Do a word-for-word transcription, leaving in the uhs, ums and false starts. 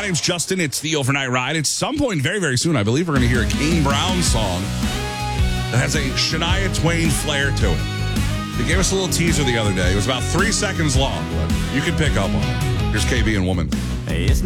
name's Justin. It's the Overnight Ride. At some point very, very soon, I believe we're going to hear a Kane Brown song that has a Shania Twain flair to it. They gave us a little teaser the other day. It was about three seconds long, but you can pick up on it. Here's K B and Woman. Hey, it's